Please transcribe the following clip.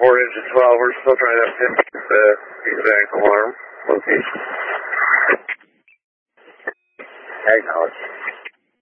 engine 12, we're still trying to pinch the exact alarm location. Acknowledge.